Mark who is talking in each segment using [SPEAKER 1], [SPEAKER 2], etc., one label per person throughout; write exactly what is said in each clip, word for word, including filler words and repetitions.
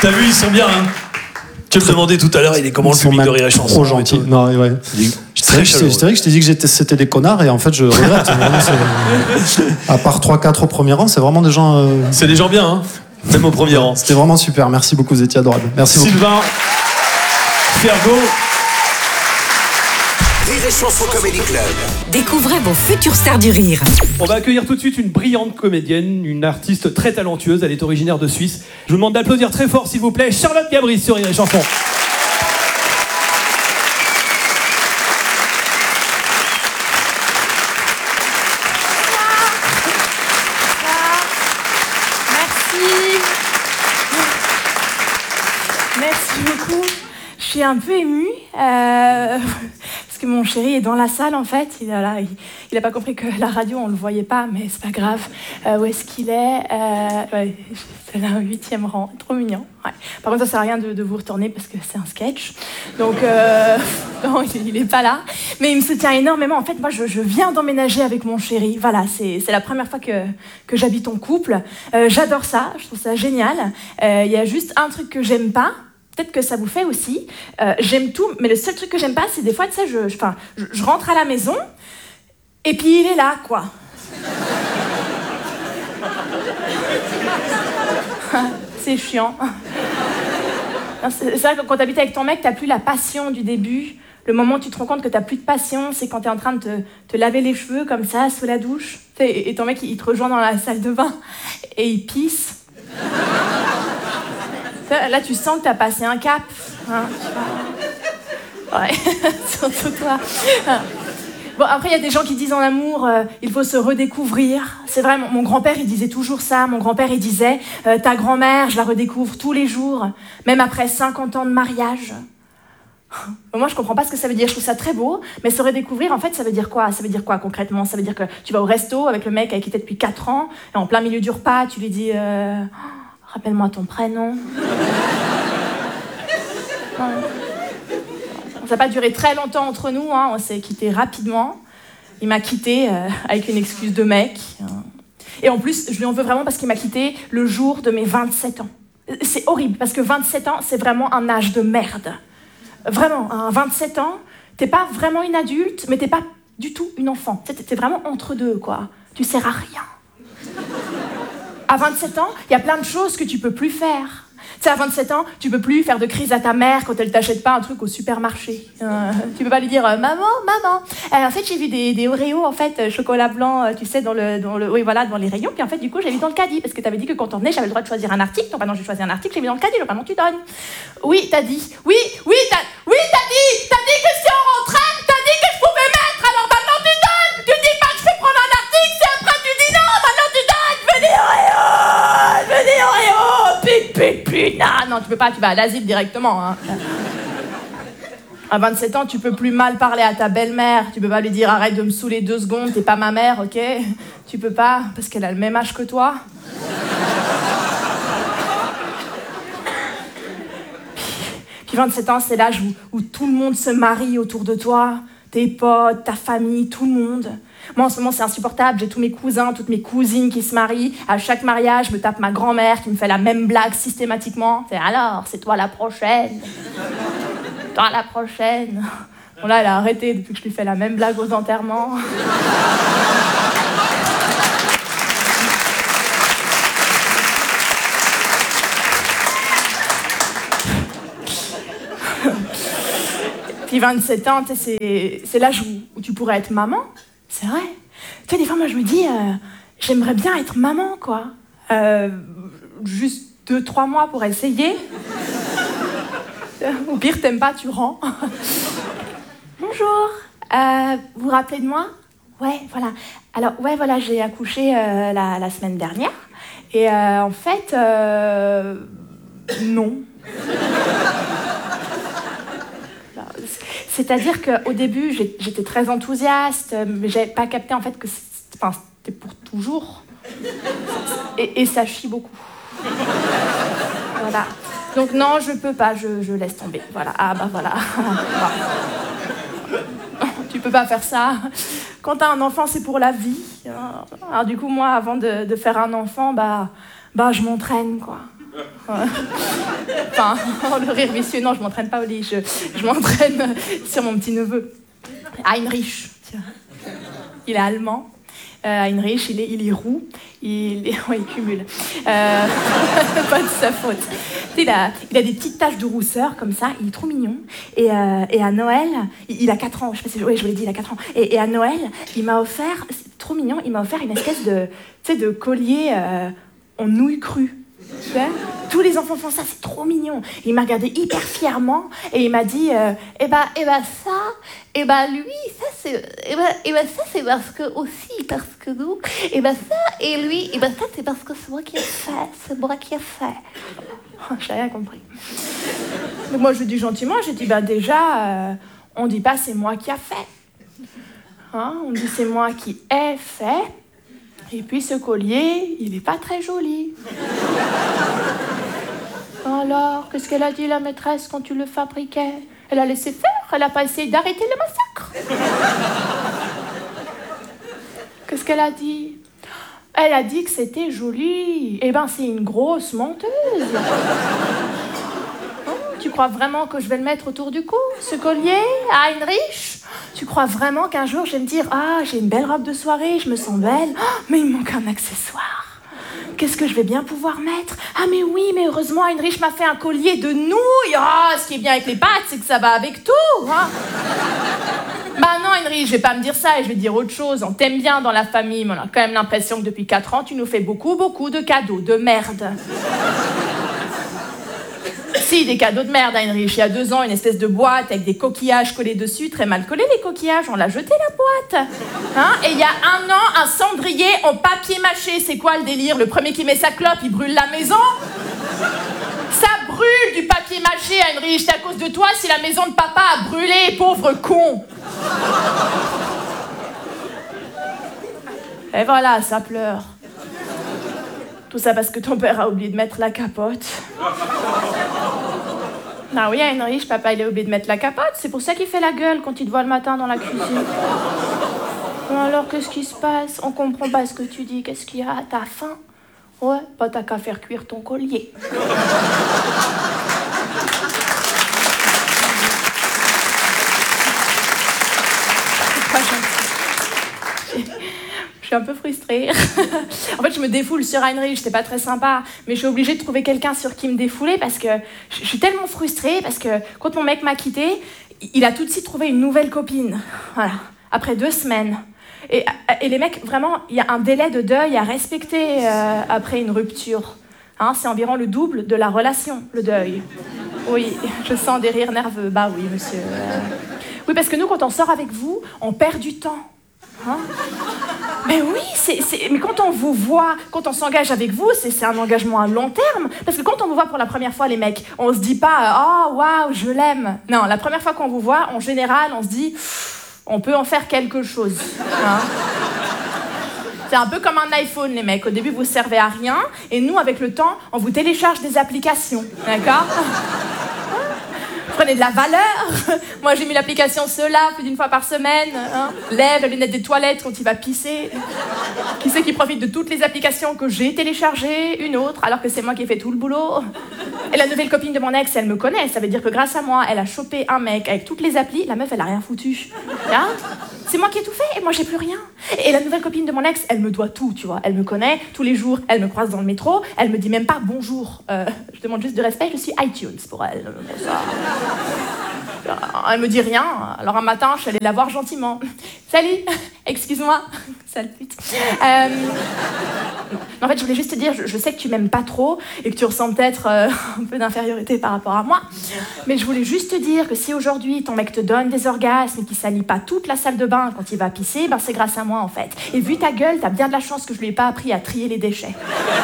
[SPEAKER 1] T'as vu, ils sont bien, hein. Tu me demandais tout à l'heure, il est comment le public de Rire et Chanson.
[SPEAKER 2] Trop gentil. Non, ouais. C'est vrai, c'est vrai que je t'ai dit que j'étais, c'était des connards et en fait je regrette. Vraiment, à part trois quatre au premier rang, c'est vraiment des gens. Euh...
[SPEAKER 1] C'est des gens bien, hein. Même au premier rang.
[SPEAKER 2] C'était vraiment super. Merci beaucoup, vous étiez adorables. Merci beaucoup.
[SPEAKER 1] Sylvain, Fergo.
[SPEAKER 3] Rire et Chanson Comedy Club.
[SPEAKER 4] Découvrez vos futures stars du rire.
[SPEAKER 1] On va accueillir tout de suite une brillante comédienne, une artiste très talentueuse. Elle est originaire de Suisse. Je vous demande d'applaudir très fort, s'il vous plaît, Charlotte Gabris sur Rire et Chanson.
[SPEAKER 5] Merci beaucoup. Je suis un peu émue euh, parce que mon chéri est dans la salle en fait. Il a, là, il, il a pas compris que la radio on le voyait pas, mais c'est pas grave. Euh, où est-ce qu'il est, euh, ouais, c'est là au huitième rang. Trop mignon. Ouais. Par contre, ça sert à rien de, de vous retourner parce que c'est un sketch. Donc euh, non, il, il est pas là. Mais il me soutient énormément. En fait, moi, je, je viens d'emménager avec mon chéri. Voilà, c'est, c'est la première fois que, que j'habite en couple. Euh, j'adore ça. Je trouve ça génial. Il euh, y a juste un truc que j'aime pas. Peut-être que ça vous fait aussi. Euh, j'aime tout, mais le seul truc que j'aime pas, c'est des fois, tu sais, je, je, je, je rentre à la maison, et puis il est là, quoi. C'est chiant. C'est, c'est vrai que quand t'habites avec ton mec, t'as plus la passion du début. Le moment où tu te rends compte que t'as plus de passion, c'est quand t'es en train de te, te laver les cheveux, comme ça, sous la douche. Et, et ton mec, il te rejoint dans la salle de bain, et il pisse. Là, tu sens que t'as passé un cap. Hein, ouais, surtout toi. Bon, après, il y a des gens qui disent en amour, euh, il faut se redécouvrir. C'est vrai, mon, mon grand-père, il disait toujours ça. Mon grand-père, il disait, euh, ta grand-mère, je la redécouvre tous les jours, même après cinquante ans de mariage. Moi, je comprends pas ce que ça veut dire. Je trouve ça très beau, mais se redécouvrir, en fait, ça veut dire quoi? Ça veut dire quoi, concrètement? Ça veut dire que tu vas au resto avec le mec avec qui t'es depuis quatre ans, et en plein milieu du repas, tu lui dis... Euh... Rappelle-moi ton prénom. Ça n'a pas duré très longtemps entre nous, hein. On s'est quittés rapidement. Il m'a quitté euh, avec une excuse de mec. Et en plus, je lui en veux vraiment parce qu'il m'a quitté le jour de mes vingt-sept ans. C'est horrible, parce que vingt-sept ans, c'est vraiment un âge de merde. Vraiment, à vingt-sept ans, t'es pas vraiment une adulte, mais t'es pas du tout une enfant. T'es, t'es vraiment entre deux, quoi. Tu sers à rien. À vingt-sept ans, il y a plein de choses que tu peux plus faire. Tu sais, à vingt-sept ans, tu peux plus faire de crise à ta mère quand elle t'achète pas un truc au supermarché. Euh, tu peux pas lui dire euh, maman, maman. Euh, en fait, j'ai vu des, des Oreos en fait euh, chocolat blanc, euh, tu sais, dans le, dans le, oui voilà, dans les rayons. Puis en fait, du coup, j'ai vu dans le caddie parce que t'avais dit que quand on venait, j'avais le droit de choisir un article. Donc maintenant, j'ai choisi un article, j'ai mis dans le caddie. Donc maintenant, tu donnes. Oui, t'as dit. Oui, oui, t'as, oui, t'as dit. T'as dit que si on rentrait, t'as dit que je pouvais mettre. Alors maintenant, tu donnes. Tu dis pas que je peux prendre un article, c'est après tu dis non. Maintenant, tu donnes. Je veux des Oreos. Je veux des Oreos. Pute, pute, pute. Non, non, tu peux pas. Tu vas à l'asile directement. Hein. À vingt-sept ans, tu peux plus mal parler à ta belle-mère. Tu peux pas lui dire arrête de me saouler deux secondes, t'es pas ma mère, ok? Tu peux pas, parce qu'elle a le même âge que toi. Puis vingt-sept ans, c'est l'âge où, où tout le monde se marie autour de toi. Tes potes, ta famille, tout le monde. Moi, en ce moment, c'est insupportable. J'ai tous mes cousins, toutes mes cousines qui se marient. À chaque mariage, je me tape ma grand-mère qui me fait la même blague systématiquement. C'est alors, c'est toi la prochaine. Toi la prochaine. Bon là, elle a arrêté depuis que je lui fais la même blague aux enterrements. Puis vingt-sept ans, c'est, c'est l'âge où, où tu pourrais être maman. C'est vrai. Tu sais, des fois, moi, je me dis, euh, j'aimerais bien être maman, quoi. Euh, juste deux, trois mois pour essayer. Au pire, t'aimes pas, tu rends. Bonjour, euh, vous vous rappelez de moi? Ouais, voilà. Alors, ouais, voilà, j'ai accouché euh, la, la semaine dernière. Et euh, en fait, euh, non. C'est-à-dire qu'au début, j'étais très enthousiaste, mais j'avais pas capté en fait que c'était, enfin, c'était pour toujours. Et, et ça chie beaucoup. Voilà. Donc non, je peux pas, je, je laisse tomber. Voilà. Ah bah voilà. Tu peux pas faire ça. Quand t'as un enfant, c'est pour la vie. Alors du coup, moi, avant de, de faire un enfant, bah, bah je m'entraîne, quoi. Enfin, le rire vicieux, non, je m'entraîne pas au lit, je, je m'entraîne sur mon petit-neveu. Heinrich, tiens. Il est allemand. Euh, Heinrich, il est, il est roux. Il, est, ouais, il cumule. Euh, pas de sa faute. Il a, il a des petites taches de rousseur, comme ça. Il est trop mignon. Et, euh, et à Noël, il, il a quatre ans. Je sais pas si, ouais, je vous l'ai dit, il a quatre ans. Et, et à Noël, il m'a offert, c'est trop mignon, il m'a offert une espèce de, tu sais, de collier euh, en nouilles crues. Tu sais, tous les enfants font ça, c'est trop mignon. Il m'a regardé hyper fièrement et il m'a dit euh, eh ben, eh ben ça, eh ben lui, ça c'est, eh ben, eh ben ça c'est parce que aussi parce que nous, eh ben ça et lui, eh ben ça c'est parce que c'est moi qui ai fait, c'est moi qui ai fait. Oh, j'ai rien compris. Donc moi je lui dis gentiment, j'ai dit bah déjà, euh, on dit pas c'est moi qui a fait, hein, on dit c'est moi qui ai fait. Et puis ce collier, il n'est pas très joli. Alors, qu'est-ce qu'elle a dit la maîtresse quand tu le fabriquais? Elle a laissé faire, elle n'a pas essayé d'arrêter le massacre. Qu'est-ce qu'elle a dit? Elle a dit que c'était joli. Eh ben, c'est une grosse menteuse. Oh, tu crois vraiment que je vais le mettre autour du cou, ce collier, à Heinrich? Tu crois vraiment qu'un jour je vais me dire « Ah, j'ai une belle robe de soirée, je me sens belle, oh, mais il me manque un accessoire. Qu'est-ce que je vais bien pouvoir mettre? Ah mais oui, mais heureusement Heinrich m'a fait un collier de nouilles. Ah, oh, ce qui est bien avec les pâtes, c'est que ça va avec tout. Hein. Bah non Heinrich, je vais pas me dire ça et je vais dire autre chose. On t'aime bien dans la famille, mais on a quand même l'impression que depuis quatre ans, tu nous fais beaucoup, beaucoup de cadeaux de merde. » Si, des cadeaux de merde, Heinrich. Il y a deux ans, une espèce de boîte avec des coquillages collés dessus, très mal collés les coquillages, on l'a jeté la boîte. Hein? Et il y a un an, un cendrier en papier mâché. C'est quoi le délire? Le premier qui met sa clope, il brûle la maison? Ça brûle du papier mâché, Heinrich. C'est à cause de toi si la maison de papa a brûlé, pauvre con. Et voilà, ça pleure. Tout ça parce que ton père a oublié de mettre la capote. Ah oui, Heinrich, papa, il a oublié de mettre la capote. C'est pour ça qu'il fait la gueule quand il te voit le matin dans la cuisine. Alors, qu'est-ce qui se passe? On comprend pas ce que tu dis. Qu'est-ce qu'il y a? T'as faim? Ouais, pas t'as qu'à faire cuire ton collier. Je suis un peu frustrée. En fait, je me défoule sur Heinrich, c'était pas très sympa, mais je suis obligée de trouver quelqu'un sur qui me défouler parce que je suis tellement frustrée parce que quand mon mec m'a quittée, il a tout de suite trouvé une nouvelle copine. Voilà, après deux semaines. Et, et les mecs, vraiment, il y a un délai de deuil à respecter euh, après une rupture. Hein, c'est environ le double de la relation, le deuil. Oui, je sens des rires nerveux. Bah oui, monsieur. Oui, parce que nous, quand on sort avec vous, on perd du temps. Hein? Mais oui, c'est, c'est... mais quand on vous voit, quand on s'engage avec vous, c'est, c'est un engagement à long terme. Parce que quand on vous voit pour la première fois, les mecs, on se dit pas « Oh, waouh, je l'aime ». Non, la première fois qu'on vous voit, en général, on se dit « On peut en faire quelque chose hein ». C'est un peu comme un iPhone, les mecs. Au début, vous servez à rien. Et nous, avec le temps, on vous télécharge des applications. D'accord ? Prenez de la valeur. Moi, j'ai mis l'application Cela plus d'une fois par semaine. Hein. Lève la lunette des toilettes quand il va pisser. Qui c'est qui profite de toutes les applications que j'ai téléchargées? Une autre, alors que c'est moi qui ai fait tout le boulot. Et la nouvelle copine de mon ex, elle me connaît. Ça veut dire que grâce à moi, elle a chopé un mec avec toutes les applis. La meuf, elle a rien foutu. Hein? C'est moi qui ai tout fait et moi, j'ai plus rien. Et la nouvelle copine de mon ex, elle me doit tout, tu vois. Elle me connaît. Tous les jours, elle me croise dans le métro. Elle me dit même pas bonjour. Euh, je demande juste de respect. Je suis iTunes pour elle. Pour ça. Elle me dit rien, alors un matin je suis allée la voir gentiment. Salut, excuse-moi, sale pute. Euh... En fait je voulais juste te dire, je, je sais que tu m'aimes pas trop et que tu ressens peut-être euh, un peu d'infériorité par rapport à moi, mais je voulais juste te dire que si aujourd'hui ton mec te donne des orgasmes et qu'il salit pas toute la salle de bain quand il va pisser, ben c'est grâce à moi en fait. Et vu ta gueule, t'as bien de la chance que je lui ai pas appris à trier les déchets.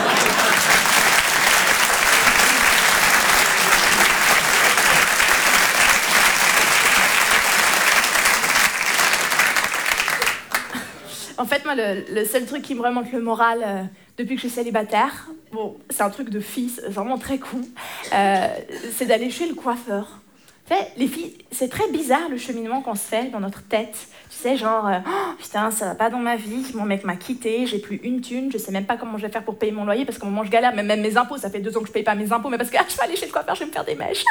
[SPEAKER 5] En fait, moi, le, le seul truc qui me remonte le moral euh, depuis que je suis célibataire, bon, c'est un truc de fille, c'est vraiment très con, euh, c'est d'aller chez le coiffeur. Tu sais, les filles, c'est très bizarre le cheminement qu'on se fait dans notre tête. Tu sais, genre, euh, oh, putain, ça va pas dans ma vie, mon mec m'a quitté, j'ai plus une thune, je sais même pas comment je vais faire pour payer mon loyer, parce qu'au moment où je galère, même, même mes impôts, ça fait deux ans que je paye pas mes impôts, mais parce que ah, je vais aller chez le coiffeur, je vais me faire des mèches.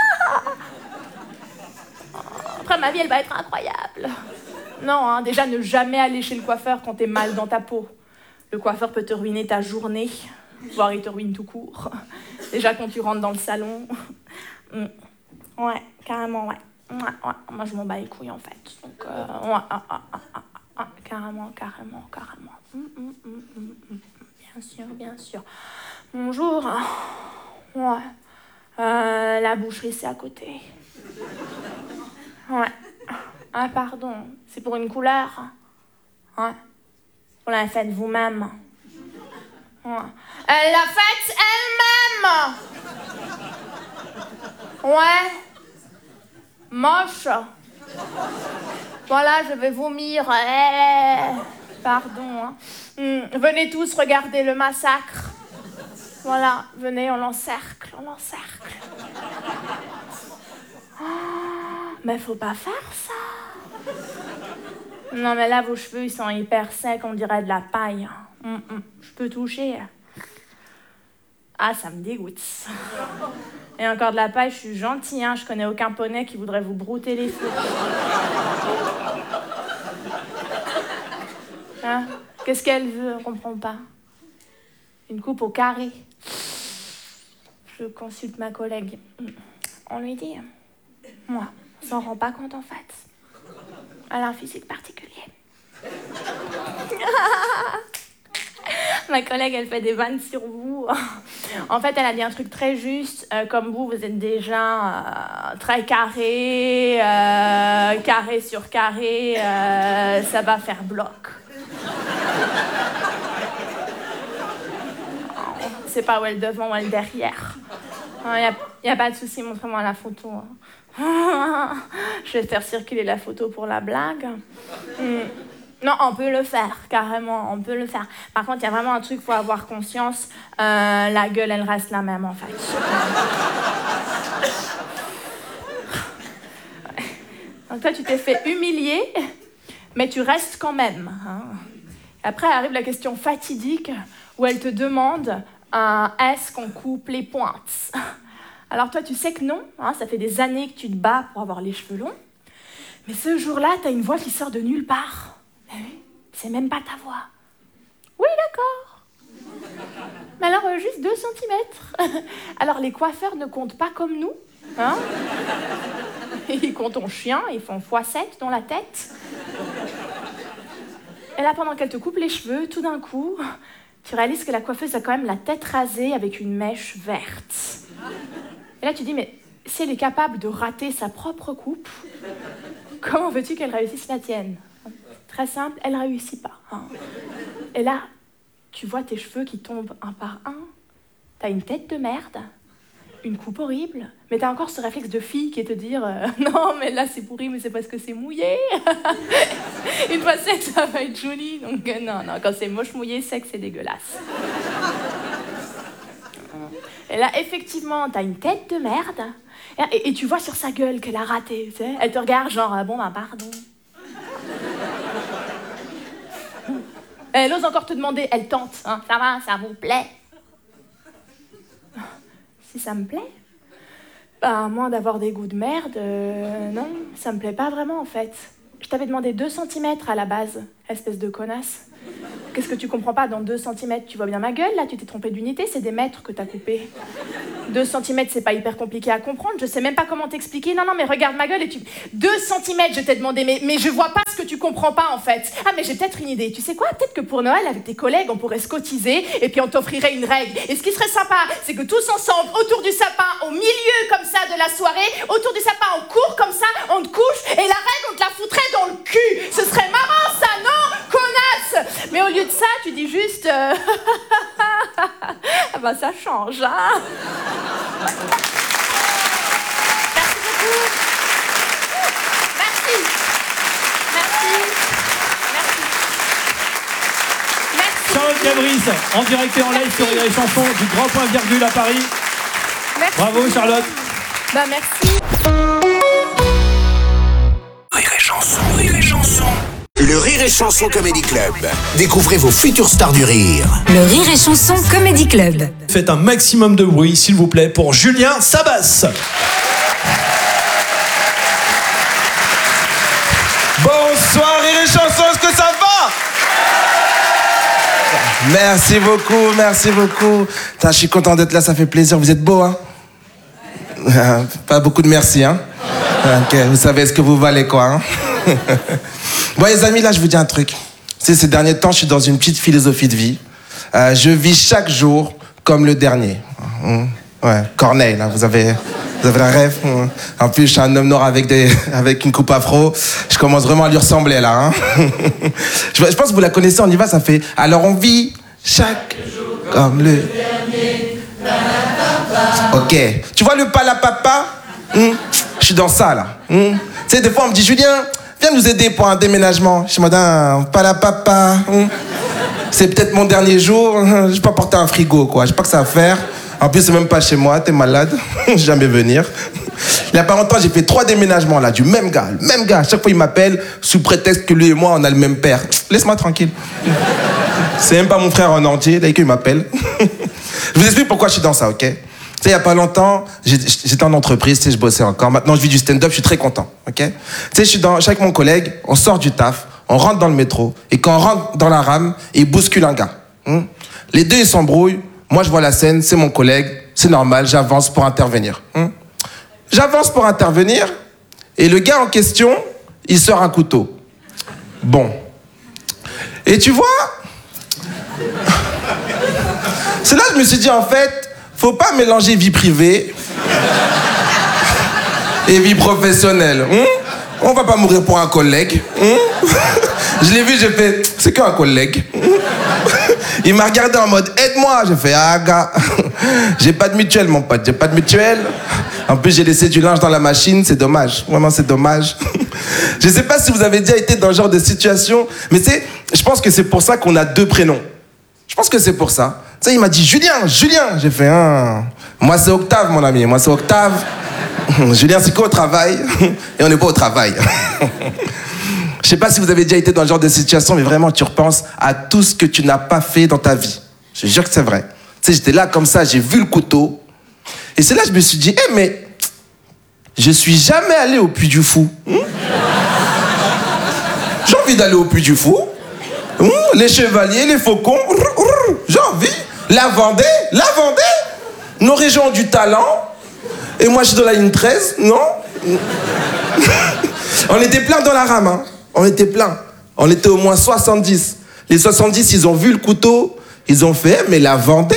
[SPEAKER 5] Après, ma vie, elle va être incroyable. Non, hein, déjà, ne jamais aller chez le coiffeur quand t'es mal dans ta peau. Le coiffeur peut te ruiner ta journée, voire il te ruine tout court. Déjà, quand tu rentres dans le salon... Ouais, carrément, ouais. Ouais, ouais. Moi, je m'en bats les couilles, en fait. Donc, euh, ouais, ah, ah, ah, ah, ah, carrément, carrément, carrément. Hum, hum, hum, hum, hum. Bien sûr, bien sûr. Bonjour. Ouais. Euh, la boucherie, c'est à côté. Ouais. Ah, pardon. C'est pour une couleur? Ouais. Vous la faites vous-même. Ouais. Elle l'a faite elle-même! Ouais. Moche. Voilà, je vais vomir. Eh, pardon. Hein. Hum, venez tous regarder le massacre. Voilà, venez, on l'encercle, on l'encercle. Oh, mais faut pas faire ça. Non, mais là, vos cheveux, ils sont hyper secs, on dirait de la paille. Hum, hum, je peux toucher. Ah, ça me dégoûte. Et encore de la paille, je suis gentille, hein. Je connais aucun poney qui voudrait vous brouter les feux. Hein? Qu'est-ce qu'elle veut? On comprend pas. Une coupe au carré. Je consulte ma collègue. On lui dit, moi, on s'en rend pas compte en fait. Elle a un physique particulier. Ma collègue, elle fait des vannes sur vous. En fait, elle a dit un truc très juste. Euh, comme vous, vous êtes déjà euh, très carré, euh, carré sur carré, euh, ça va faire bloc. C'est pas où elle devant ou elle derrière. Il n'y a, y a pas de souci, montrez-moi la photo. Je vais faire circuler la photo pour la blague. Mm. Non, on peut le faire, carrément, on peut le faire. Par contre, il y a vraiment un truc, il faut avoir conscience, euh, la gueule, elle reste la même, en fait. Donc toi, tu t'es fait humilier, mais tu restes quand même. Hein. Après, arrive la question fatidique, où elle te demande, euh, est-ce qu'on coupe les pointes? Alors toi, tu sais que non, hein, ça fait des années que tu te bats pour avoir les cheveux longs, mais ce jour-là, t'as une voix qui sort de nulle part. Mais oui, c'est même pas ta voix. Oui, d'accord. Mais alors, euh, juste deux centimètres. Alors, les coiffeurs ne comptent pas comme nous, hein? Ils comptent en chien, ils font fois sept dans la tête. Et là, pendant qu'elle te coupe les cheveux, tout d'un coup, tu réalises que la coiffeuse a quand même la tête rasée avec une mèche verte. Et là, tu dis, mais si elle est capable de rater sa propre coupe, comment veux-tu qu'elle réussisse la tienne? Très simple, elle réussit pas. Hein. Et là, tu vois tes cheveux qui tombent un par un. T'as une tête de merde, une coupe horrible, mais t'as encore ce réflexe de fille qui est de dire euh, non, mais là c'est pourri, mais c'est parce que c'est mouillé. Une fois sec, ça va être joli. Donc euh, non, non, quand c'est moche, mouillé, sec, c'est dégueulasse. Et là, effectivement, t'as une tête de merde, et, et, et tu vois sur sa gueule qu'elle a raté. Tu sais, elle te regarde genre bon bah pardon. Elle ose encore te demander, elle tente, hein, ça va, ça vous plaît? Si ça me plaît? Bah, à moins d'avoir des goûts de merde, euh, non, ça me plaît pas vraiment en fait. Je t'avais demandé deux centimètres à la base, espèce de connasse. Qu'est-ce que tu comprends pas dans deux centimètres? Tu vois bien ma gueule là, tu t'es trompé d'unité, c'est des mètres que t'as coupé. deux centimètres, c'est pas hyper compliqué à comprendre, je sais même pas comment t'expliquer. Non, non, mais regarde ma gueule et tu... deux centimètres, je t'ai demandé, mais, mais je vois pas ce que tu comprends pas en fait. Ah, mais j'ai peut-être une idée. Tu sais quoi? Peut-être que pour Noël, avec tes collègues, on pourrait se cotiser et puis on t'offrirait une règle. Et ce qui serait sympa, c'est que tous ensemble, autour du sapin, au milieu comme ça de la soirée, autour du sapin, on court comme ça, on te couche et la règle, on te la foutrait dans le cul. Ce serait marrant ça, non? Connasse! Mais au lieu de ça, tu dis juste... Euh... ah bah ça change, hein? Merci beaucoup. Merci. Merci. Merci. Merci.
[SPEAKER 1] Charlotte Gabris, en direct et en live sur les chansons du Grand Point Virgule à Paris.
[SPEAKER 5] Merci.
[SPEAKER 1] Bravo Charlotte.
[SPEAKER 5] Bah merci.
[SPEAKER 3] chanson. Rire et chanson. Le Rire et Chanson Comedy Club. Découvrez vos futures stars du rire.
[SPEAKER 4] Le Rire et Chanson Comedy Club.
[SPEAKER 1] Faites un maximum de bruit, s'il vous plaît, pour Julien Sabas.
[SPEAKER 6] Bonsoir Rire et Chanson, est-ce que ça va? Merci beaucoup, merci beaucoup. Putain, je suis content d'être là, ça fait plaisir. Vous êtes beaux, hein? Pas beaucoup de merci, hein? Ok, vous savez ce que vous valez, quoi, hein? Bon, les amis, là, je vous dis un truc. C'est ces derniers temps, je suis dans une petite philosophie de vie. Euh, je vis chaque jour comme le dernier. Mmh. Ouais, Corneille, là, vous avez, vous avez la rêve. Mmh. En plus, je suis un homme noir avec, des, avec une coupe afro. Je commence vraiment à lui ressembler, là. Hein. je, je pense que vous la connaissez, on y va, ça fait... Alors, on vit chaque jour comme le dernier. Ok. Tu vois le palapapa? mmh. Je suis dans ça, là. Mmh. Tu sais, des fois, on me dit, Julien, viens nous aider pour un déménagement. Je suis en mode, palapapa. Mmh. C'est peut-être mon dernier jour. Je vais pas porter un frigo, quoi. Je sais pas que ça va faire. En plus, c'est même pas chez moi. T'es malade. Jamais venir. Il y a pas longtemps, j'ai fait trois déménagements, là, du même gars. Le même gars. À chaque fois, il m'appelle sous prétexte que lui et moi, on a le même père. Laisse-moi tranquille. C'est même pas mon frère en entier. Dès qu'il m'appelle. Je vous explique pourquoi je suis dans ça, ok? Tu sais, il y a pas longtemps, j'étais en entreprise, tu sais, je bossais encore. Maintenant, je vis du stand-up, je suis très content, ok? Tu sais, je suis dans, je suis avec mon collègue, on sort du taf, on rentre dans le métro, et quand on rentre dans la rame, il bouscule un gars. Hein? Les deux, ils s'embrouillent. Moi, je vois la scène, c'est mon collègue, c'est normal, j'avance pour intervenir. Hein? J'avance pour intervenir, et le gars en question, il sort un couteau. Bon. Et tu vois, c'est là que je me suis dit, en fait, faut pas mélanger vie privée et vie professionnelle. Hum? On va pas mourir pour un collègue. Hum? Je l'ai vu, j'ai fait, c'est qu'un collègue. Hum? Il m'a regardé en mode, aide-moi. J'ai fait, ah gars, j'ai pas de mutuelle, mon pote, j'ai pas de mutuelle. En plus, j'ai laissé du linge dans la machine, c'est dommage. Vraiment, c'est dommage. Je sais pas si vous avez déjà été dans ce genre de situation, mais c'est, je pense que c'est pour ça qu'on a deux prénoms. Je pense que c'est pour ça. Tu sais, il m'a dit, Julien, Julien. J'ai fait, ah. Moi, c'est Octave, mon ami. Moi, c'est Octave. Julien, c'est quoi au travail? Et on n'est pas au travail. Je sais pas si vous avez déjà été dans ce genre de situation, mais vraiment, tu repenses à tout ce que tu n'as pas fait dans ta vie. Je te jure que c'est vrai. Tu sais, j'étais là comme ça, j'ai vu le couteau. Et c'est là que je me suis dit, eh, mais je suis jamais allé au Puy du Fou. Hum? J'ai envie d'aller au Puy du Fou. Hum? Les chevaliers, les faucons. J'ai envie. La Vendée, la Vendée. Nos régions ont du talent. Et moi, je suis dans la ligne treize, non? On était plein dans la rame, hein. On était plein. On était au moins soixante-dix. Les soixante-dix, ils ont vu le couteau. Ils ont fait, mais la Vendée.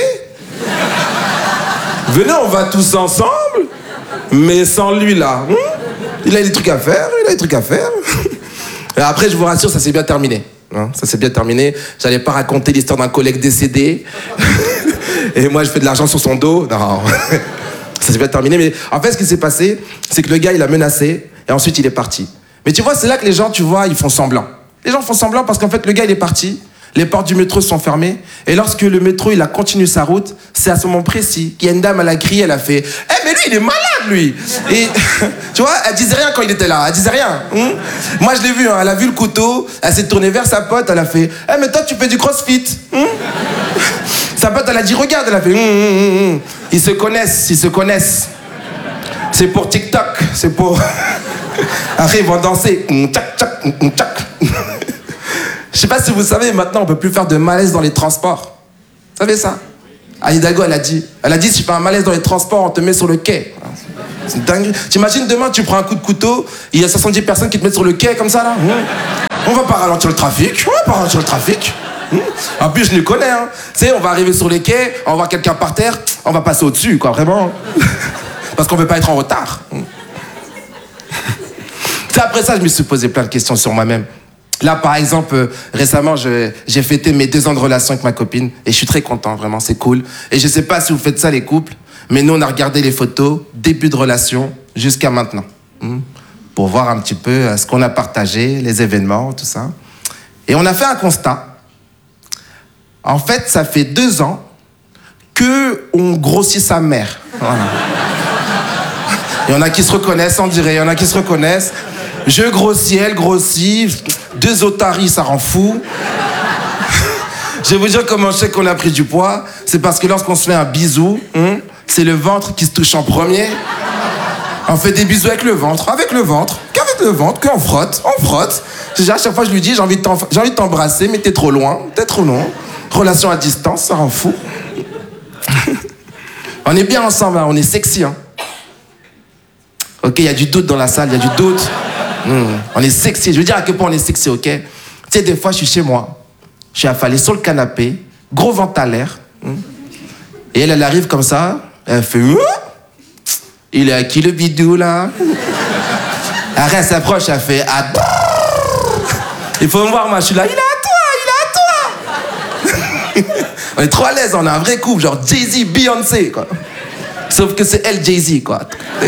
[SPEAKER 6] Venez, on va tous ensemble. Mais sans lui, là. Hum? Il a des trucs à faire, il a des trucs à faire. Et après, je vous rassure, ça s'est bien terminé. Hein, ça s'est bien terminé. J'allais pas raconter l'histoire d'un collègue décédé. Et moi, je fais de l'argent sur son dos. Non. Ça s'est bien terminé. Mais en fait, ce qui s'est passé, c'est que le gars, il a menacé. Et ensuite, il est parti. Mais tu vois, c'est là que les gens, tu vois, ils font semblant. Les gens font semblant parce qu'en fait, le gars, il est parti. Les portes du métro sont fermées. Et lorsque le métro, il a continué sa route, c'est à ce moment précis qu'il y a une dame à la grille, elle a fait « Eh, mais lui, il est malade, lui !» Et tu vois, elle disait rien quand il était là. Elle disait rien. Hum? Moi, je l'ai vu, hein, elle a vu le couteau, elle s'est tournée vers sa pote, elle a fait « Eh, mais toi, tu fais du crossfit hum? ?» Sa pote, elle a dit « Regarde !» Elle a fait hum, hum, hum. Ils se connaissent, ils se connaissent. C'est pour TikTok, c'est pour... Après, ils vont danser. Tchac, tchac, tchac. Je sais pas si vous savez, maintenant, on peut plus faire de malaise dans les transports. Vous savez ça? Anne Hidalgo, elle a dit. Elle a dit, si tu fais un malaise dans les transports, on te met sur le quai. C'est dingue. T'imagines, demain, tu prends un coup de couteau, il y a soixante-dix personnes qui te mettent sur le quai, comme ça, là. On va pas ralentir le trafic. On va pas ralentir le trafic. En plus, je les connais, hein. Tu sais, on va arriver sur les quais, on va voir quelqu'un par terre, on va passer au-dessus, quoi, vraiment. Parce qu'on veut pas être en retard. C'est après ça, je me suis posé plein de questions sur moi-même. Là, par exemple, euh, récemment, je, j'ai fêté mes deux ans de relation avec ma copine et je suis très content, vraiment, c'est cool. Et je sais pas si vous faites ça, les couples, mais nous, on a regardé les photos, début de relation jusqu'à maintenant, hein, pour voir un petit peu euh, ce qu'on a partagé, les événements, tout ça. Et on a fait un constat. En fait, ça fait deux ans qu'on grossit sa mère. Voilà. Il y en a qui se reconnaissent, on dirait, il y en a qui se reconnaissent. Je grossis, elle grossit. Deux otaries, ça rend fou. Je vais vous dire comment je sais qu'on a pris du poids. C'est parce que lorsqu'on se fait un bisou, hein, c'est le ventre qui se touche en premier. On fait des bisous avec le ventre, avec le ventre, qu'avec le ventre, qu'on frotte, on frotte. À chaque fois, je lui dis, j'ai envie de t'en- j'ai envie de t'embrasser, mais t'es trop loin, t'es trop loin. Relation à distance, ça rend fou. On est bien ensemble, hein, on est sexy. Hein. Ok, il y a du doute dans la salle, il y a du doute. Mmh, on est sexy, je veux dire à quel point on est sexy, ok? Tu sais, des fois, je suis chez moi, je suis affalé sur le canapé, gros ventre à l'air. Mmh. Et elle, elle arrive comme ça, elle fait... Ouh, il est à qui le bidou, là? Après, elle s'approche, elle fait... Ah, il faut me voir, moi, je suis là, il est à toi, il est à toi. On est trop à l'aise, on a un vrai couple, genre Jay-Z, Beyoncé, quoi. Sauf que c'est elle, Jay-Z, quoi.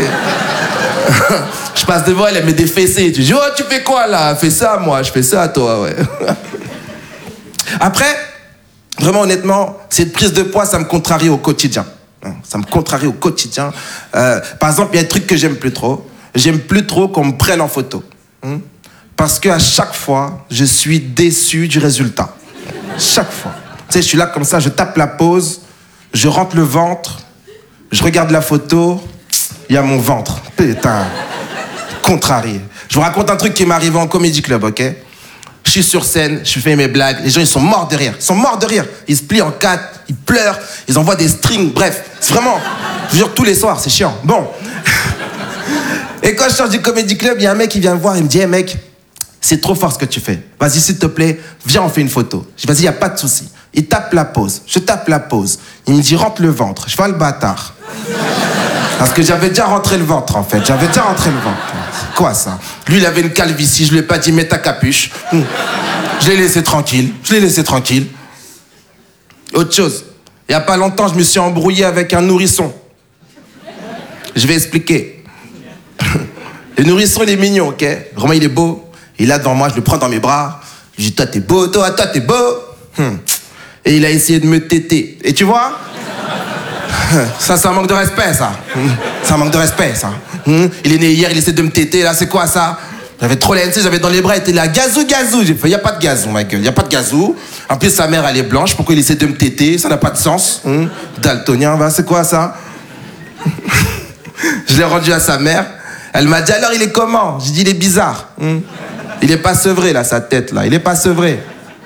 [SPEAKER 6] Je passe devant elle, elle met des fessées. Tu dis, oh, tu fais quoi, là? Fais ça, moi, je fais ça à toi, ouais. Après, vraiment, honnêtement, cette prise de poids, ça me contrarie au quotidien. Ça me contrarie au quotidien. Euh, par exemple, il y a un truc que j'aime plus trop. J'aime plus trop qu'on me prenne en photo. Hein? Parce qu'à chaque fois, je suis déçu du résultat. Chaque fois. Tu sais, je suis là comme ça, je tape la pose, je rentre le ventre, je regarde la photo, il y a mon ventre. Putain, contrarié. Je vous raconte un truc qui m'est arrivé en Comedy Club, ok? Je suis sur scène, je fais mes blagues, les gens ils sont morts de rire, ils sont morts de rire. Ils se plient en quatre, ils pleurent, ils envoient des strings, bref, c'est vraiment, je vous jure, tous les soirs, c'est chiant. Bon. Et quand je sors du Comedy Club, il y a un mec qui vient me voir, il me dit, hey mec, c'est trop fort ce que tu fais. Vas-y, s'il te plaît, viens, on fait une photo. Je dis, vas-y, il n'y a pas de souci. Il tape la pose, je tape la pose. Il me dit, rentre le ventre. Je fais le bâtard. Parce que j'avais déjà rentré le ventre, en fait. J'avais déjà rentré le ventre. C'est quoi, ça? Lui, il avait une calvitie. Je lui ai pas dit, mets ta capuche. Je l'ai laissé tranquille. Je l'ai laissé tranquille. Autre chose. Il n'y a pas longtemps, je me suis embrouillé avec un nourrisson. Je vais expliquer. Le nourrisson, il est mignon, ok? Vraiment, il est beau. Il est là devant moi, je le prends dans mes bras. Je lui dis, toi, t'es beau, toi, toi, t'es beau. Hum. Et il a essayé de me téter. Et tu vois? Ça, c'est un manque de respect, ça. C'est un manque de respect, ça. Il est né hier, il essaie de me téter, là, c'est quoi, ça? J'avais trop la N C, j'avais dans les bras, il était là, gazou, gazou. J'ai fait, y a pas de gazou, ma gueule, y a pas de gazou. En plus, sa mère, elle est blanche, pourquoi il essaie de me téter? Ça n'a pas de sens. Hum. Daltonien, va, c'est quoi, ça? Je l'ai rendu à sa mère. Elle m'a dit, alors, il est comment? J'ai dit, il est bizarre. Hum. Il est pas sevré, là, sa tête, là. Il est pas sevré.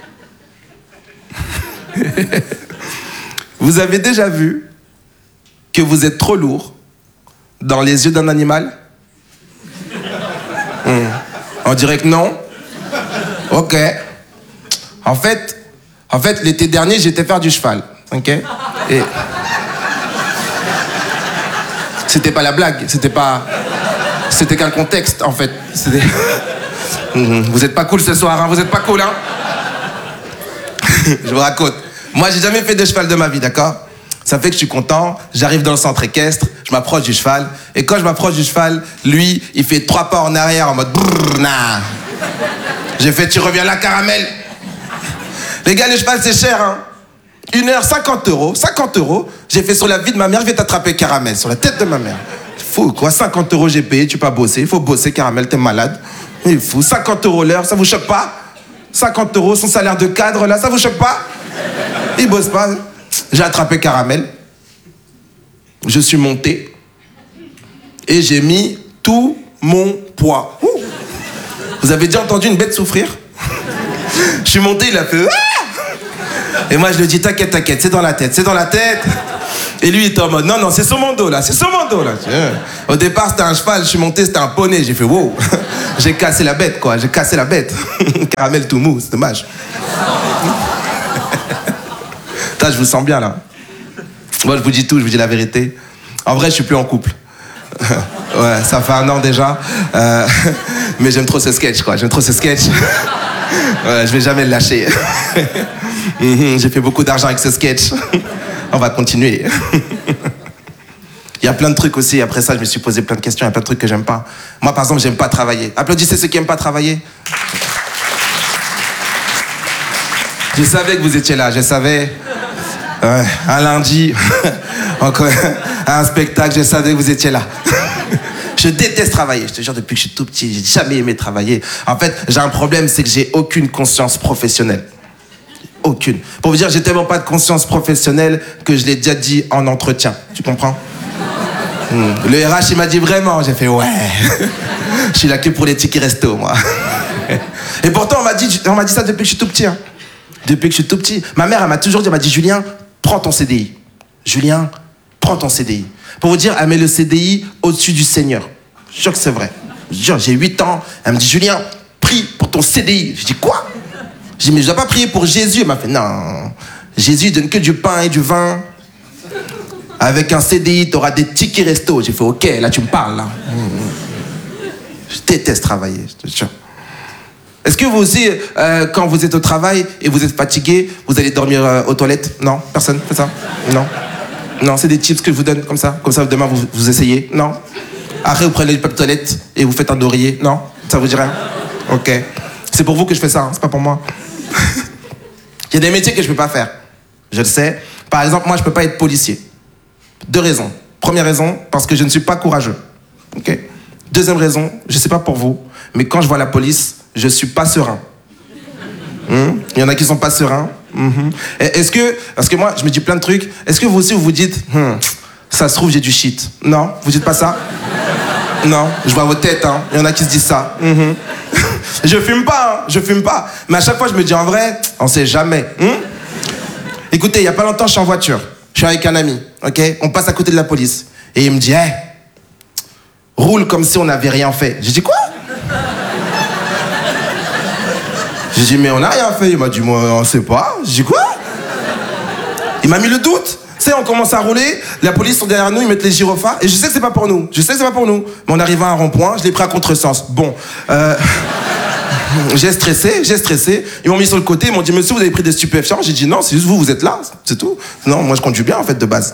[SPEAKER 6] Vous avez déjà vu que vous êtes trop lourd dans les yeux d'un animal? mmh. On dirait que non. Ok. En fait, en fait, l'été dernier, j'étais faire du cheval. Ok. Et c'était pas la blague. C'était pas. C'était qu'un contexte, en fait. C'était... mmh. Vous êtes pas cool ce soir, hein? Vous êtes pas cool, hein? Je vous raconte. Moi, j'ai jamais fait de cheval de ma vie, d'accord? Ça fait que je suis content, j'arrive dans le centre équestre, je m'approche du cheval, et quand je m'approche du cheval, lui, il fait trois pas en arrière en mode brrr, nah. J'ai fait, tu reviens là, caramel. Les gars, le cheval, c'est cher, hein? Une heure, cinquante euros, cinquante euros. J'ai fait sur la vie de ma mère, je vais t'attraper, caramel, sur la tête de ma mère. Fou, quoi, cinquante euros j'ai payé, tu peux pas bosser, il faut bosser, caramel, t'es malade. Il est fou, cinquante euros l'heure, ça vous choque pas? cinquante euros, son salaire de cadre, là, ça vous choque pas? Il bosse pas. J'ai attrapé caramel. Je suis monté. Et j'ai mis tout mon poids. Ouh. Vous avez déjà entendu une bête souffrir? Je suis monté, il a fait... Et moi, je lui dis, t'inquiète, t'inquiète, c'est dans la tête, c'est dans la tête. Et lui, il était en mode, non, non, c'est sur mon dos, là, c'est sur mon dos, là. Au départ, c'était un cheval, je suis monté, c'était un poney. J'ai fait, wow. J'ai cassé la bête, quoi, j'ai cassé la bête. Caramel tout mou, c'est dommage. Putain, je vous sens bien, là. Moi, je vous dis tout, je vous dis la vérité. En vrai, je suis plus en couple. Ouais, ça fait un an déjà. Euh, mais j'aime trop ce sketch, quoi. J'aime trop ce sketch. Ouais, je vais jamais le lâcher. J'ai fait beaucoup d'argent avec ce sketch. On va continuer. Il y a plein de trucs aussi. Après ça, je me suis posé plein de questions. Il y a plein de trucs que j'aime pas. Moi, par exemple, j'aime pas travailler. Applaudissez ceux qui aiment pas travailler. Je savais que vous étiez là. Je savais. Ouais, un lundi, encore un spectacle, je savais que vous étiez là. Je déteste travailler. Je te jure, depuis que je suis tout petit, j'ai jamais aimé travailler. En fait, j'ai un problème, c'est que j'ai aucune conscience professionnelle. Aucune. Pour vous dire, j'ai tellement pas de conscience professionnelle que je l'ai déjà dit en entretien. Tu comprends? hmm. Le R H, il m'a dit vraiment. J'ai fait ouais. Je suis là que pour les tickets resto, moi. Et pourtant, on m'a dit, on m'a dit ça depuis que je suis tout petit. Hein. Depuis que je suis tout petit. Ma mère, elle m'a toujours dit, elle m'a dit, Julien, prends ton C D I. Julien, prends ton C D I. Pour vous dire, elle met le C D I au-dessus du Seigneur. Je suis sûr que c'est vrai. Je suis sûr, j'ai huit ans. Elle me dit, Julien, prie pour ton C D I. Je dis, quoi? Je dis, mais je dois pas prier pour Jésus. Elle m'a fait, non. Jésus donne que du pain et du vin. Avec un C D I, tu auras des tickets resto. J'ai fait, ok, là, tu me parles, là. Je déteste travailler, je te jure. Est-ce que vous aussi, euh, quand vous êtes au travail et vous êtes fatigué, vous allez dormir euh, aux toilettes? Non? Personne fait ça? Non? Non, c'est des tips que je vous donne comme ça. Comme ça, demain, vous, vous essayez? Non? Après, vous prenez le papier toilette et vous faites un oreiller? Non? Ça vous dit rien? Ok. C'est pour vous que je fais ça, hein, c'est pas pour moi. Il y a des métiers que je peux pas faire. Je le sais. Par exemple, moi, je peux pas être policier. Deux raisons. Première raison, parce que je ne suis pas courageux. Ok? Deuxième raison, je sais pas pour vous, mais quand je vois la police, je suis pas serein. Hum? Il y en a qui sont pas sereins. Hum. Est-ce que, parce que moi, je me dis plein de trucs, est-ce que vous aussi, vous vous dites, hum, ça se trouve, j'ai du shit? Non? Vous dites pas ça? Non? Je vois vos têtes, hein. Il y en a qui se disent ça. Hum. Je fume pas, hein. Je fume pas. Mais à chaque fois, je me dis, en vrai, on sait jamais. Hum? Écoutez, il y a pas longtemps, je suis en voiture. Je suis avec un ami, ok? On passe à côté de la police. Et il me dit, hé, hey, roule comme si on n'avait rien fait. J'ai dit, quoi? J'ai dit, mais on n'a rien fait. Il m'a dit, moi, on sait pas. J'ai dit, quoi? Il m'a mis le doute. Tu sais, on commence à rouler, la police sont derrière nous, ils mettent les gyrophares, et je sais que c'est pas pour nous. Je sais que c'est pas pour nous. Mais on arrive à un rond-point, je l'ai pris à contresens. Bon, euh, j'ai stressé, j'ai stressé. Ils m'ont mis sur le côté, ils m'ont dit, monsieur, vous avez pris des stupéfiants? J'ai dit, non, c'est juste vous, vous êtes là, c'est tout. Non, moi, je conduis bien, en fait, de base.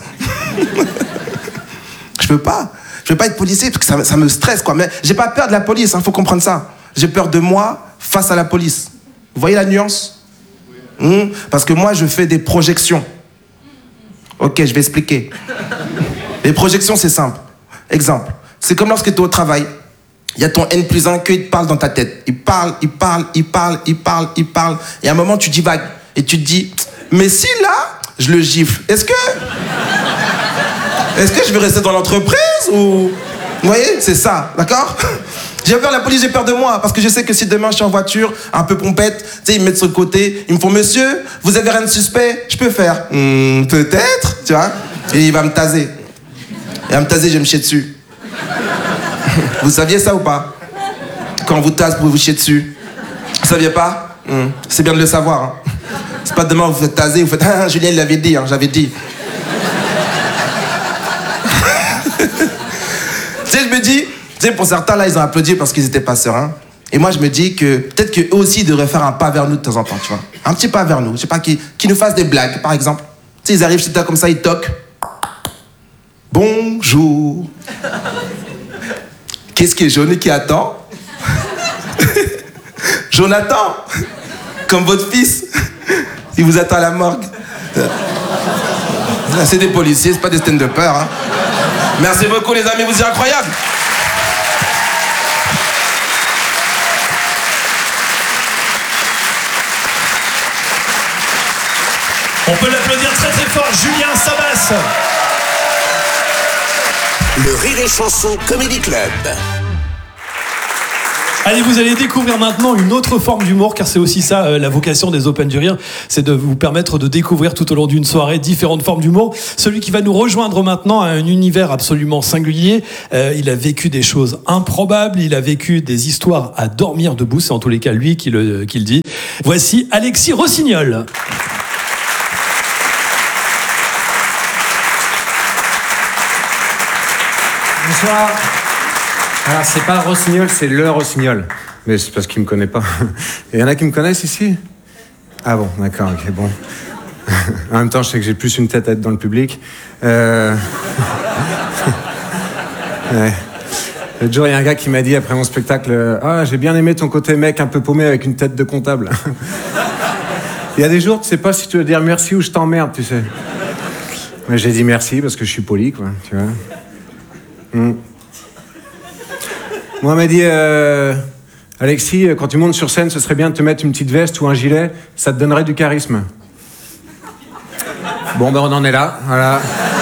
[SPEAKER 6] Je peux pas. Je veux pas être policier parce que ça, ça me stresse, quoi. Mais j'ai pas peur de la police, hein, faut comprendre ça. J'ai peur de moi face à la police. Vous voyez la nuance? Mmh, parce que moi, je fais des projections. Ok, je vais expliquer. Les projections, c'est simple. Exemple, c'est comme lorsque tu es au travail, il y a ton N plus un qui te parle dans ta tête. Il parle, il parle, il parle, il parle, il parle. Et à un moment, tu divagues. Et tu te dis, mais si là, je le gifle, est-ce que... Est-ce que je vais rester dans l'entreprise ou... Vous voyez, c'est ça, d'accord? J'ai peur de la police, j'ai peur de moi, parce que je sais que si demain je suis en voiture, un peu pompette, tu sais, ils me mettent sur le côté, ils me font, monsieur, vous avez rien de suspect? Je peux faire, hmm, peut-être, tu vois? Et il va me taser. Et il va me taser, je vais me chier dessus. Vous saviez ça ou pas? Quand on vous tase, vous pouvez vous chier dessus. Vous saviez pas? hmm. C'est bien de le savoir. Hein. C'est pas demain vous faites taser, vous faites, ah, Julien, il l'avait dit, hein, j'avais dit. Tu sais, je me dis, tu sais, pour certains, là, ils ont applaudi parce qu'ils étaient pas sereins. Et moi, je me dis que peut-être qu'eux aussi devraient faire un pas vers nous de temps en temps, tu vois. Un petit pas vers nous. Je sais pas, qui, qui nous fassent des blagues, par exemple. Tu sais, ils arrivent chez toi comme ça, ils toquent. Bonjour. Qu'est-ce qui est jaune et qui attend? Jonathan, comme votre fils, il vous attend à la morgue. C'est des policiers, c'est pas des stand-uppers, hein. Merci beaucoup les amis, vous êtes incroyables.
[SPEAKER 1] On peut l'applaudir très très fort, Julien Sabas.
[SPEAKER 3] Le Rire et Chanson Comedy Club.
[SPEAKER 1] Allez, vous allez découvrir maintenant une autre forme d'humour, car c'est aussi ça euh, la vocation des Open du Rire, c'est de vous permettre de découvrir tout au long d'une soirée différentes formes d'humour. Celui qui va nous rejoindre maintenant a un univers absolument singulier. Euh, il a vécu des choses improbables, il a vécu des histoires à dormir debout, c'est en tous les cas lui qui le, qui le dit. Voici Alexis Rossignol.
[SPEAKER 7] Bonsoir. Alors, c'est pas Rossignol, c'est le Rossignol. Mais c'est parce qu'il me connaît pas. Il y en a qui me connaissent ici? Ah bon, d'accord, ok, bon. En même temps, je sais que j'ai plus une tête à être dans le public. Euh... ouais. L'autre jour, il y a un gars qui m'a dit après mon spectacle, ah, j'ai bien aimé ton côté mec un peu paumé avec une tête de comptable. Il y a des jours, tu sais pas si tu veux dire merci ou je t'emmerde, tu sais. Mais j'ai dit merci parce que je suis poli, quoi, tu vois. Mm. Moi, on m'a dit, euh, Alexis, quand tu montes sur scène, ce serait bien de te mettre une petite veste ou un gilet, ça te donnerait du charisme. Bon, ben on en est là, voilà.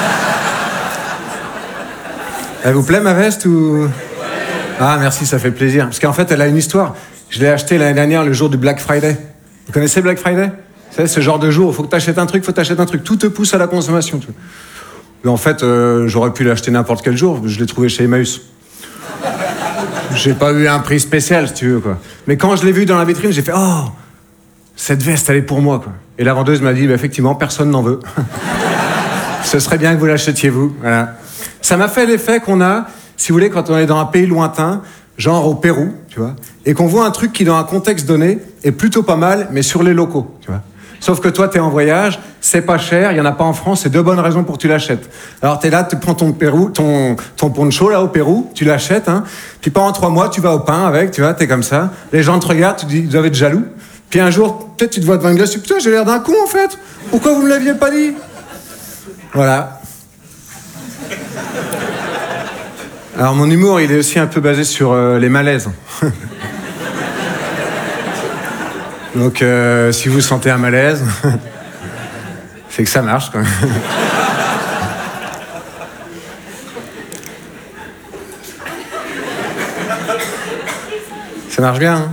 [SPEAKER 7] Elle vous plaît, ma veste, ou... Ah, merci, ça fait plaisir. Parce qu'en fait, elle a une histoire. Je l'ai achetée l'année dernière, le jour du Black Friday. Vous connaissez Black Friday? Vous savez, ce genre de jour, il faut que tu achètes un truc, il faut que tu achètes un truc. Tout te pousse à la consommation. Tu vois. Mais en fait, euh, j'aurais pu l'acheter n'importe quel jour. Je l'ai trouvé chez Emmaüs. J'ai pas eu un prix spécial, si tu veux, quoi. Mais quand je l'ai vu dans la vitrine, j'ai fait « Oh, cette veste, elle est pour moi, quoi. » Et la vendeuse m'a dit bah, « Effectivement, personne n'en veut. Ce serait bien que vous l'achetiez, vous. » Voilà. Ça m'a fait l'effet qu'on a, si vous voulez, quand on est dans un pays lointain, genre au Pérou, tu vois, et qu'on voit un truc qui, dans un contexte donné, est plutôt pas mal, mais sur les locaux, tu vois. Sauf que toi, t'es en voyage, c'est pas cher, il y en a pas en France, c'est deux bonnes raisons pour que tu l'achètes. Alors t'es là, tu prends ton Pérou, ton, ton poncho là au Pérou, tu l'achètes, hein, puis pendant trois mois, tu vas au pain avec, tu vois, t'es comme ça. Les gens te regardent, tu dis, vous avez être jaloux. Puis un jour, peut-être tu te vois devant une glace, tu dis, putain, j'ai l'air d'un con en fait. Pourquoi vous me l'aviez pas dit? Voilà. Alors mon humour, il est aussi un peu basé sur euh, les malaises. Donc euh, si vous sentez un malaise, c'est que ça marche, quoi. Ça marche bien, hein?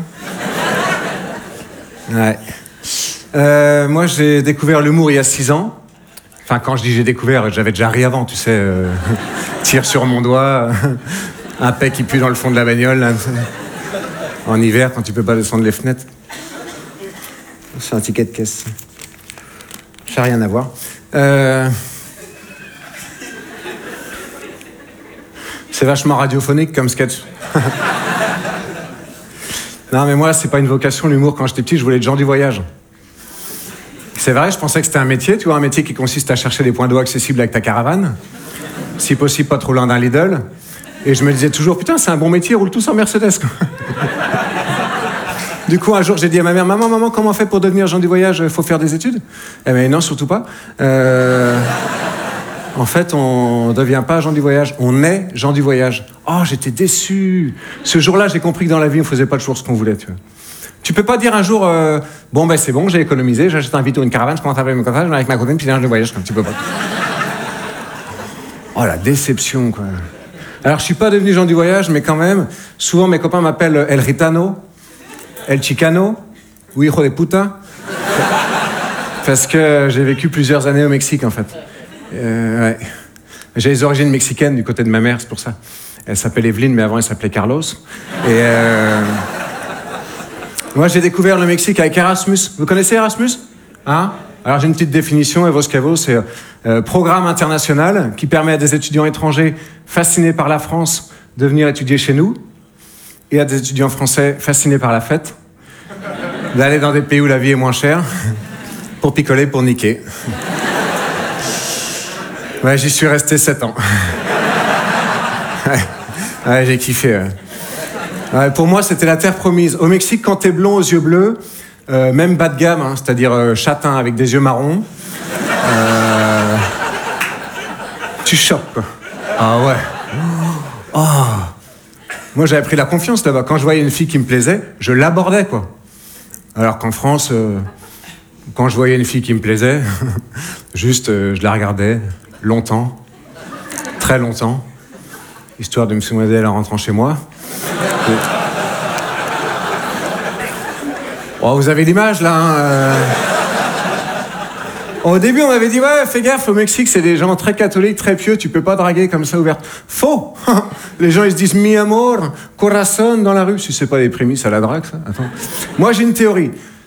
[SPEAKER 7] Ouais. Euh, moi, j'ai découvert l'humour il y a six ans. Enfin, quand je dis j'ai découvert, j'avais déjà ri avant, tu sais. Euh, tire sur mon doigt, un pet qui pue dans le fond de la bagnole, là, en hiver, quand tu peux pas descendre les fenêtres. C'est un ticket de caisse. Ça n'a rien à voir. Euh... C'est vachement radiophonique comme sketch. Non, mais moi, c'est pas une vocation, l'humour. Quand j'étais petit, je voulais être Jean du voyage. C'est vrai, je pensais que c'était un métier, tu vois, un métier qui consiste à chercher des points d'eau accessibles avec ta caravane. Si possible, pas trop loin d'un Lidl. Et je me disais toujours, putain, c'est un bon métier, ils roulent tous en Mercedes, quoi. Du coup, un jour, j'ai dit à ma mère, maman, maman, comment on fait pour devenir Jean du voyage? Il faut faire des études? Elle m'a dit, non, surtout pas. Euh... En fait, on ne devient pas Jean du voyage, on est Jean du voyage. Oh, j'étais déçu. Ce jour-là, j'ai compris que dans la vie, on faisait pas toujours ce qu'on voulait, tu vois. Tu peux pas dire un jour, euh, bon, ben c'est bon, j'ai économisé, j'achète un Vito, une caravane, je commence à faire mon contrat, je vais avec ma copine, puis je viens de voyage, comme tu peux pas. Oh, la déception, quoi. Alors, je suis pas devenu Jean du voyage, mais quand même, souvent mes copains m'appellent El Ritano, El Chicano, ou Hijo de puta, parce que j'ai vécu plusieurs années au Mexique, en fait. Euh, ouais. J'ai les origines mexicaines du côté de ma mère, c'est pour ça. Elle s'appelle Evelyne, mais avant elle s'appelait Carlos. Et euh... moi, j'ai découvert le Mexique avec Erasmus. Vous connaissez Erasmus? Hein? Alors, j'ai une petite définition. Evos Cavo, c'est euh, programme international qui permet à des étudiants étrangers fascinés par la France de venir étudier chez nous, et à des étudiants français fascinés par la fête d'aller dans des pays où la vie est moins chère pour picoler, pour niquer. Ouais, j'y suis resté sept ans. Ouais, ouais, j'ai kiffé. Ouais. Ouais, pour moi, c'était la terre promise. Au Mexique, quand t'es blond aux yeux bleus, euh, même bas de gamme, hein, c'est-à-dire euh, châtain avec des yeux marrons, euh, tu chopes, quoi. Ah ouais. Oh. Moi, j'avais pris la confiance là-bas. Quand je voyais une fille qui me plaisait, je l'abordais, quoi. Alors qu'en France, euh, quand je voyais une fille qui me plaisait, juste, euh, je la regardais longtemps, très longtemps, histoire de me soumettre en rentrant chez moi. Et... Oh, vous avez l'image, là, hein, euh... Au début, on m'avait dit, ouais, fais gaffe, au Mexique, c'est des gens très catholiques, très pieux, tu peux pas draguer comme ça ouverte. Faux. Les gens, ils se disent, mi amor, corazón dans la rue. Si c'est pas des prémices à la drague, ça. Attends. Moi, j'ai une théorie.